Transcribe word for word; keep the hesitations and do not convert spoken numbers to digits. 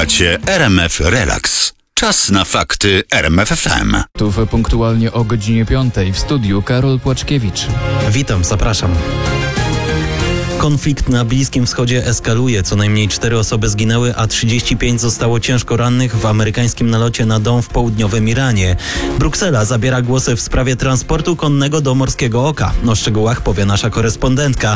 Słuchacie R M F Relax. Czas na fakty R M F F M. Tu punktualnie o godzinie piątej w studiu Karol Płaczkiewicz. Witam, zapraszam. Konflikt na Bliskim Wschodzie eskaluje. Co najmniej cztery osoby zginęły, a trzydzieści pięć zostało ciężko rannych w amerykańskim nalocie na dom w południowym Iranie. Bruksela zabiera głosy w sprawie transportu konnego do Morskiego Oka. O szczegółach powie nasza korespondentka.